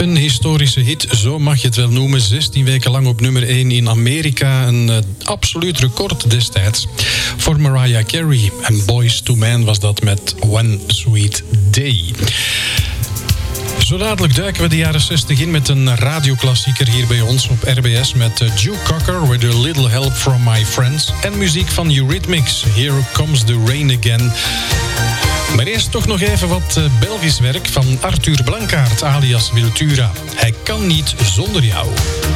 Een historische hit, zo mag je het wel noemen. 16 weken lang op nummer 1 in Amerika. Een absoluut record destijds. Voor Mariah Carey en Boyz II Men was dat met One Sweet Day. Zo dadelijk duiken we de jaren 60 in met een radioklassieker hier bij ons op RBS met Joe Cocker with a Little Help from My Friends en muziek van Eurythmics, Here Comes the Rain Again. Maar eerst toch nog even wat Belgisch werk van Arthur Blankaart alias Wiltura. Hij kan niet zonder jou.